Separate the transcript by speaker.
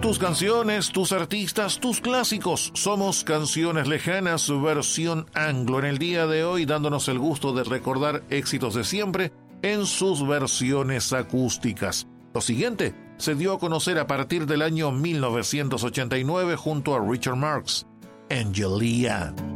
Speaker 1: Tus canciones, tus artistas, tus clásicos. Somos Canciones Lejanas, versión anglo. En el día de hoy, dándonos el gusto de recordar éxitos de siempre en sus versiones acústicas. Lo siguiente se dio a conocer a partir del año 1989 junto a Richard Marx, Angelia.